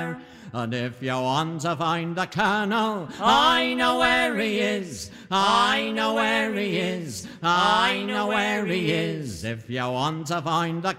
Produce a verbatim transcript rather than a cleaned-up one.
And if you want to find the Colonel, I know where he is. I know where he is. I know where he is. If you want to find the